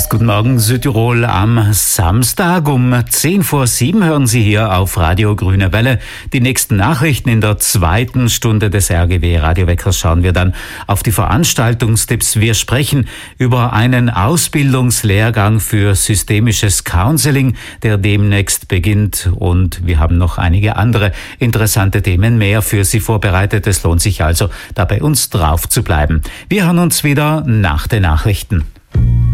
Guten Morgen Südtirol am Samstag um 6:10 hören Sie hier auf Radio Grüne Welle die nächsten Nachrichten. In der zweiten Stunde des RGW Radioweckers schauen wir dann auf die Veranstaltungstipps. Wir sprechen über einen Ausbildungslehrgang für systemisches Counseling, der demnächst beginnt, und wir haben noch einige andere interessante Themen mehr für Sie vorbereitet. Es lohnt sich also, da bei uns drauf zu bleiben. Wir hören uns wieder nach den Nachrichten.